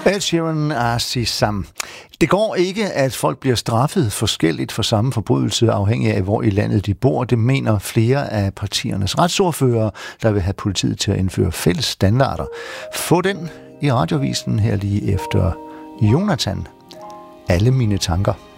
Ed Sheeran og Sisam. Det går ikke, at folk bliver straffet forskelligt for samme forbrydelse, afhængig af, hvor i landet de bor. Det mener flere af partiernes retsordførere, der vil have politiet til at indføre fælles standarder. Få den i Radioavisen her lige efter Jonathan. Alle mine tanker.